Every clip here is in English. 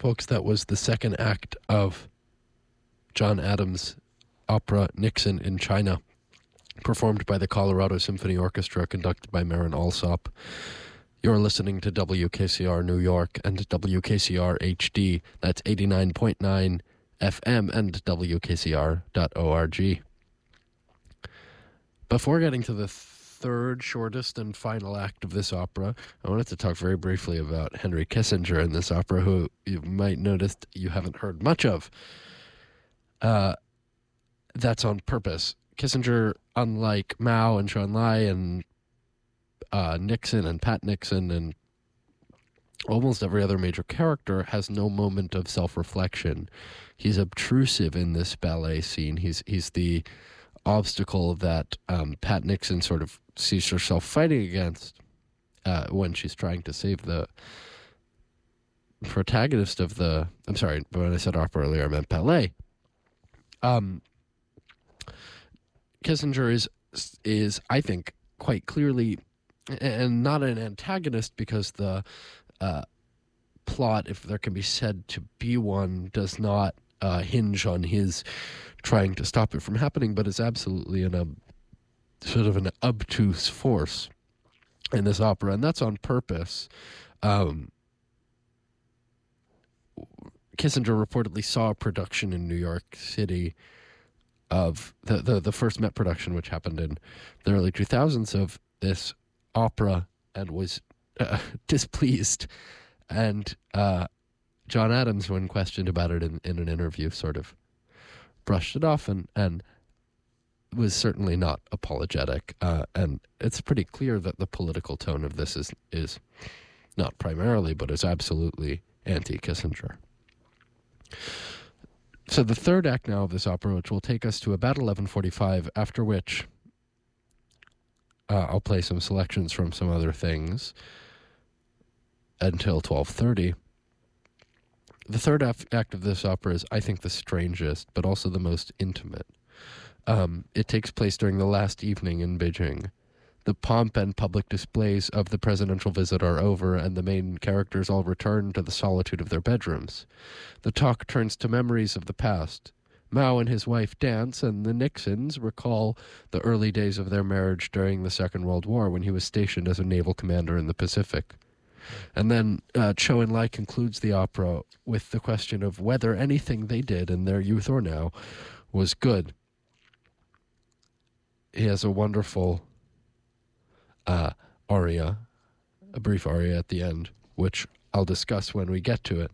Folks, that was the second act of John Adams' opera Nixon in China, performed by the Colorado Symphony Orchestra, conducted by Marin Alsop. You're listening to WKCR New York and WKCR HD. That's 89.9 FM and WKCR.org. Before getting to the third shortest and final act of this opera, I wanted to talk very briefly about Henry Kissinger in this opera, who you might notice you haven't heard much of. That's on purpose. Kissinger, unlike Mao and Zhou Enlai and Nixon and Pat Nixon and almost every other major character, has no moment of self-reflection. He's obtrusive in this ballet scene. He's the obstacle that Pat Nixon sort of sees herself fighting against when she's trying to save the protagonist of the... I'm sorry, when I said opera earlier, I meant ballet. Kissinger is, I think, quite clearly, and not an antagonist, because the plot, if there can be said to be one, does not hinge on his trying to stop it from happening, but is absolutely sort of an obtuse force in this opera, and that's on purpose. Kissinger reportedly saw a production in New York City of the first Met production, which happened in the early 2000s, of this opera, and was displeased. And John Adams, when questioned about it in an interview, sort of brushed it off and was certainly not apologetic. And it's pretty clear that the political tone of this is not primarily, but is absolutely anti-Kissinger. So the third act now of this opera, which will take us to about 11:45, after which I'll play some selections from some other things until 12:30. The third act of this opera is, I think, the strangest, but also the most intimate. It takes place during the last evening in Beijing. The pomp and public displays of the presidential visit are over, and the main characters all return to the solitude of their bedrooms. The talk turns to memories of the past. Mao and his wife dance, and the Nixons recall the early days of their marriage during the Second World War, when he was stationed as a naval commander in the Pacific. And then Zhou Enlai concludes the opera with the question of whether anything they did in their youth or now was good. He has a wonderful aria, a brief aria at the end, which I'll discuss when we get to it.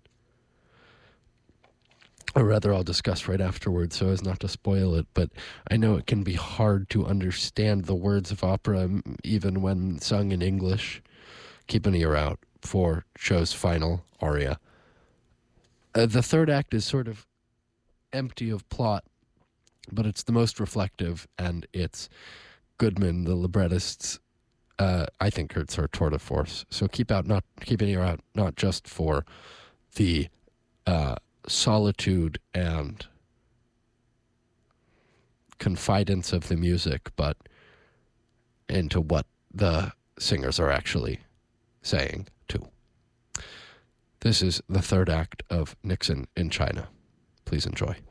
Or rather, I'll discuss right afterwards so as not to spoil it, but I know it can be hard to understand the words of opera, even when sung in English. Keep an ear out for Zhou's final aria. The third act is sort of empty of plot, but it's the most reflective, and it's Goodman, the librettist's, I think, it's her tour de force. So keep an ear out, not just for the solitude and confidence of the music, but into what the singers are actually saying too. This is the third act of Nixon in China. Please enjoy.